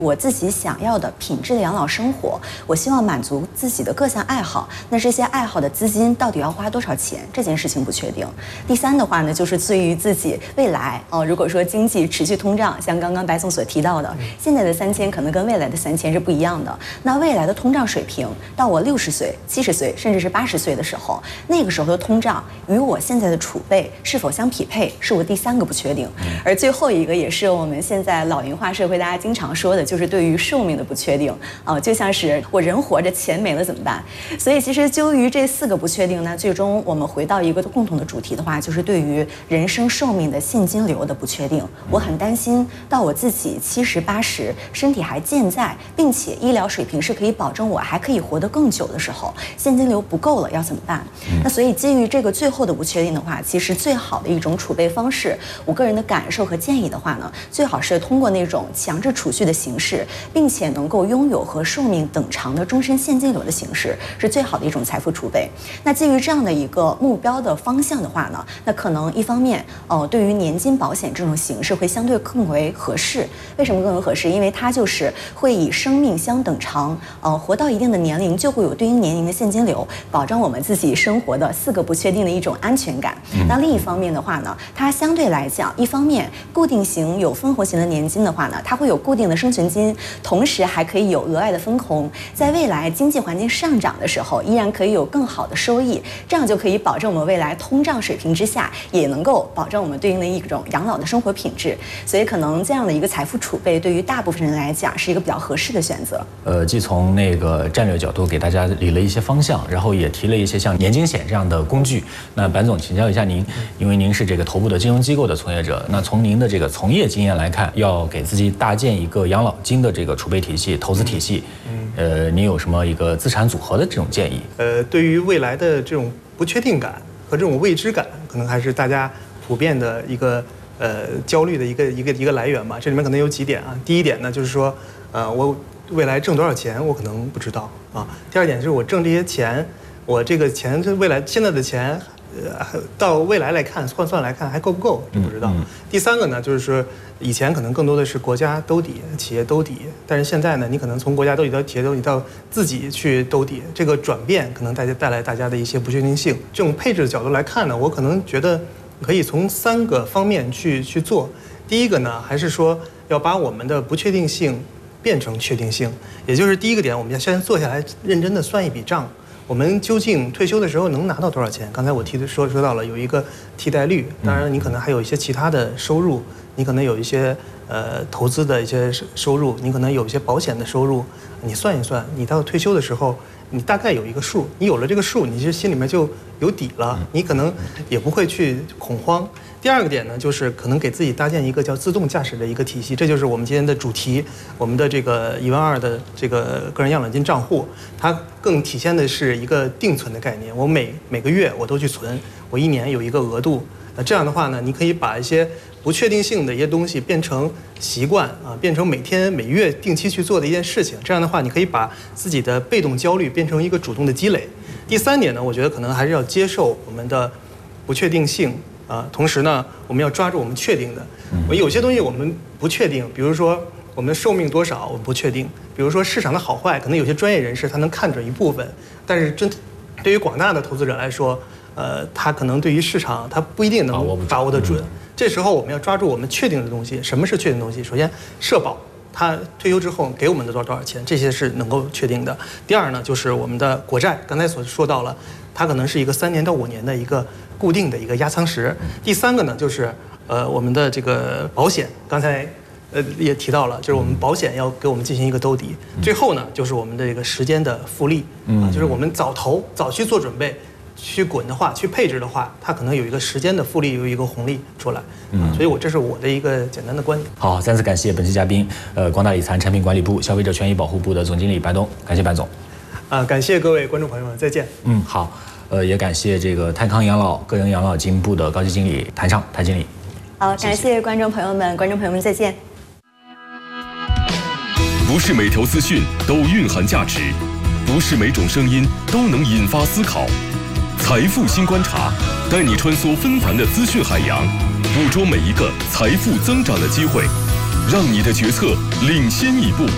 我自己想要的品质的养老生活，我希望满足自己的各项爱好。那这些爱好的资金到底要花多少钱？这件事情不确定。第三的话呢，就是对于自己未来如果说经济持续通胀，像刚刚白总所提到的，现在的3000可能跟未来的3000是不一样的。那未来的通胀水平，到我60岁、70岁，甚至是80岁的时候，那个时候的通胀与我现在的储备是否相匹配，是我第3个不确定。而最后一个也是我们现在老龄化社会大家经常说的，就是对于寿命的不确定就像是我人活着钱没了怎么办？所以其实就于这4个不确定呢，最终我们回到一个共同的主题的话，就是对于人生寿命的现金流的不确定。我很担心到我自己70、80，身体还健在，并且医疗水平是可以保证我还可以活得更久的时候，现金流不够了要怎么办？那所以基于这个最后的不确定的话，其实最好的一种储备方式，我个人的感受和建议的话呢，最好是通过那种强制储蓄的形式，并且能够拥有和寿命等长的终身现金流的形式，是最好的一种财富储备。那基于这样的一个目标的方向的话呢，那可能一方面对于年金保险这种形式会相对更为合适。为什么更为合适？因为它就是会以生命相等长，活到一定的年龄就会有对应年龄的现金流，保障我们自己生活的4个不确定的一种安全感。那另一方面的话呢，它相对来讲，一方面固定型有分红型的年金的话呢，它会有固定的生存金，同时还可以有额外的分红，在未来经济环境上涨的时候，依然可以有更好的收益，这样就可以保证我们未来通胀水平之下，也能够保证我们对应的一种养老的生活品质。所以可能这样的一个财富储备，对于大部分人来讲是一个比较合适的选择。 既从那个战略角度给大家理了一些方向，然后也提了一些像年金险这样的工具。那白总请教一下您，因为您是这个头部的金融机构的从业者，那从您的这个从业经验来看，要给自己搭建一个养老金的这个储备体系、投资体系，您有什么一个资产组合的这种建议？ 对于未来的这种不确定感和这种未知感，可能还是大家普遍的一个焦虑的一个来源吧。这里面可能有几点啊。第一点呢，就是说我未来挣多少钱，我可能不知道啊。第二点就是我挣这些钱，我这个钱未来现在的钱，到未来来看换算来看还够不够，这不知道。第三个呢，就是说以前可能更多的是国家兜底、企业兜底，但是现在呢，你可能从国家兜底到企业兜底到自己去兜底，这个转变可能带来大家的一些不确定性。这种配置的角度来看呢，我可能觉得可以从3个方面去做。第一个呢，还是说要把我们的不确定性变成确定性，也就是第一个点，我们要先坐下来认真的算一笔账。我们究竟退休的时候能拿到多少钱？刚才我说到了有一个替代率，当然你可能还有一些其他的收入，你可能有一些投资的一些收入，你可能有一些保险的收入，你算一算，你到退休的时候，你大概有一个数，你有了这个数，你其实心里面就有底了，你可能也不会去恐慌。第二个点呢，就是可能给自己搭建一个叫自动驾驶的一个体系，这就是我们今天的主题。我们的这个12000的这个个人养老金账户，它更体现的是一个定存的概念。我每个月我都去存，我1年有一个额度。那这样的话呢，你可以把一些不确定性的一些东西变成习惯啊，变成每天每月定期去做的一件事情。这样的话，你可以把自己的被动焦虑变成一个主动的积累。第3点呢，我觉得可能还是要接受我们的不确定性。同时呢，我们要抓住我们确定的。有些东西我们不确定，比如说我们的寿命多少，我们不确定；比如说市场的好坏，可能有些专业人士他能看准一部分，但是对于广大的投资者来说，他可能对于市场他不一定能把握得准。这时候我们要抓住我们确定的东西。什么是确定的东西？首先，社保他退休之后给我们的多少钱，这些是能够确定的。第二呢，就是我们的国债，刚才所说到了，它可能是一个3年到5年的一个固定的一个压舱石。第3个呢，就是我们的这个保险，刚才也提到了，就是我们保险要给我们进行一个兜底。最后呢，就是我们的这个时间的复利就是我们早去做准备，去滚的话，去配置的话，它可能有一个时间的复利，有一个红利出来。所以这是我的一个简单的观点。 好，再次感谢本期嘉宾，光大理财产品管理部消费者权益保护部的总经理白东，感谢白总。 感谢各位观众朋友们，再见。 好，也感谢这个泰康养老个人养老金部的高级经理谭畅谭经理。 好，感谢观众朋友们，再见。 不是每条资讯都蕴含价值，不是每种声音都能引发思考。财富新观察，带你穿梭纷繁的资讯海洋，捕捉每一个财富增长的机会，让你的决策领先一步。